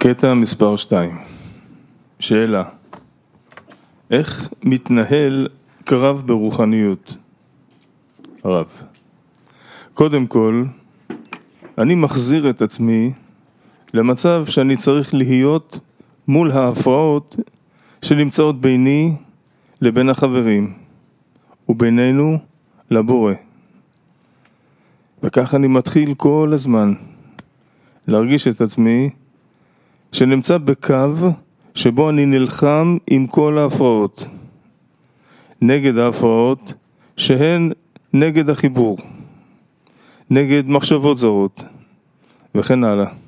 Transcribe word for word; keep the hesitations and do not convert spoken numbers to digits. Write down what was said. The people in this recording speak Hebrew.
קטע מספר שתיים. שאלה: איך מתנהל קרב ברוחניות? הרב: קודם כל, אני מחזיר את עצמי למצב שאני צריך להיות מול ההפרעות שנמצאות ביני לבין החברים, ובינינו לבורא. וכך אני מתחיל כל הזמן להרגיש את עצמי שנמצא בקו שבו אני נלחם עם כל ההפרעות, נגד ההפרעות שהן נגד החיבור, נגד מחשבות זרות וכן הלאה.